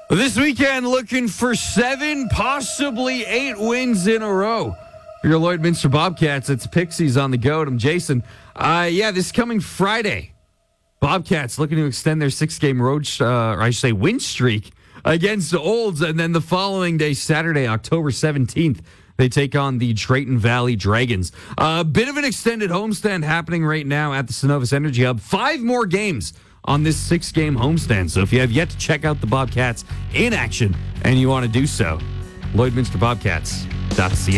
This weekend, looking for 7, possibly 8 wins in a row. For your Lloydminster Bobcats, it's Pixies on the go. I'm Jason. This coming Friday, Bobcats looking to extend their 6-game win streak against the Olds. And then the following day, Saturday, October 17th, they take on the Drayton Valley Dragons. A bit of an extended homestand happening right now at the Synovus Energy Hub. 5 more games on this 6-game homestand. So if you have yet to check out the Bobcats in action and you want to do so, LloydminsterBobcats.ca.